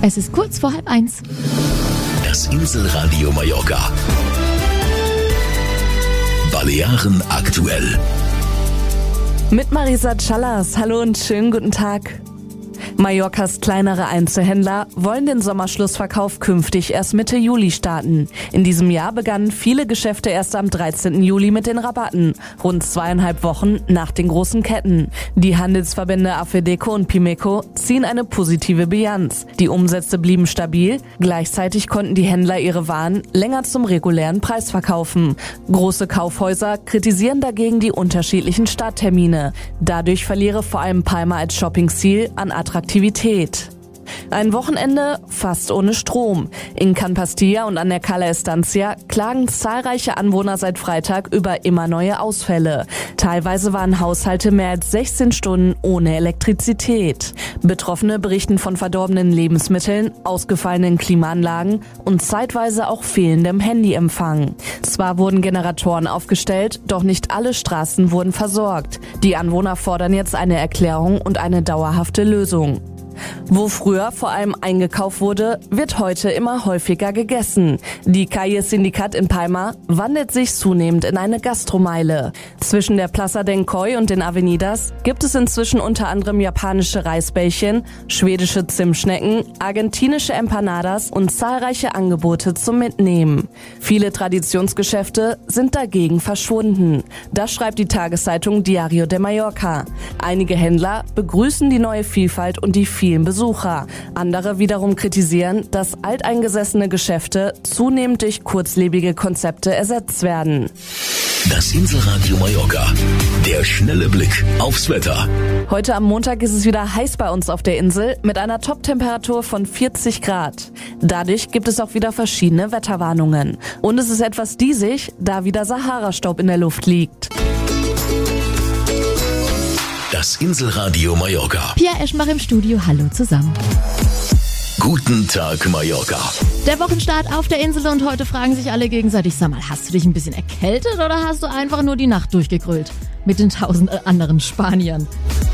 Es ist kurz vor 12:30. Das Inselradio Mallorca. Balearen aktuell. Mit Marisa Callas. Hallo und schönen guten Tag. Mallorcas kleinere Einzelhändler wollen den Sommerschlussverkauf künftig erst Mitte Juli starten. In diesem Jahr begannen viele Geschäfte erst am 13. Juli mit den Rabatten, rund 2,5 Wochen nach den großen Ketten. Die Handelsverbände AFEDECO und PIMECO ziehen eine positive Bilanz. Die Umsätze blieben stabil, gleichzeitig konnten die Händler ihre Waren länger zum regulären Preis verkaufen. Große Kaufhäuser kritisieren dagegen die unterschiedlichen Starttermine. Dadurch verliere vor allem Palma als Shoppingziel an Attraktivität. Ein Wochenende fast ohne Strom. In Can Pastilla und an der Cala Estancia klagen zahlreiche Anwohner seit Freitag über immer neue Ausfälle. Teilweise waren Haushalte mehr als 16 Stunden ohne Elektrizität. Betroffene berichten von verdorbenen Lebensmitteln, ausgefallenen Klimaanlagen und zeitweise auch fehlendem Handyempfang. Zwar wurden Generatoren aufgestellt, doch nicht alle Straßen wurden versorgt. Die Anwohner fordern jetzt eine Erklärung und eine dauerhafte Lösung. Wo früher vor allem eingekauft wurde, wird heute immer häufiger gegessen. Die Calle Sindicat in Palma wandelt sich zunehmend in eine Gastromeile. Zwischen der Plaza del Coy und den Avenidas gibt es inzwischen unter anderem japanische Reisbällchen, schwedische Zimtschnecken, argentinische Empanadas und zahlreiche Angebote zum Mitnehmen. Viele Traditionsgeschäfte sind dagegen verschwunden. Das schreibt die Tageszeitung Diario de Mallorca. Einige Händler begrüßen die neue Vielfalt und die vielen Besucher. Andere wiederum kritisieren, dass alteingesessene Geschäfte zunehmend durch kurzlebige Konzepte ersetzt werden. Das Inselradio Mallorca. Der schnelle Blick aufs Wetter. Heute am Montag ist es wieder heiß bei uns auf der Insel mit einer Top-Temperatur von 40 Grad. Dadurch gibt es auch wieder verschiedene Wetterwarnungen. Und es ist etwas diesig, da wieder Sahara-Staub in der Luft liegt. Das Inselradio Mallorca. Pia Eschenbach im Studio. Hallo zusammen. Guten Tag, Mallorca. Der Wochenstart auf der Insel und heute fragen sich alle gegenseitig, sag mal, hast du dich ein bisschen erkältet oder hast du einfach nur die Nacht durchgegrölt? Mit den 1000 anderen Spaniern.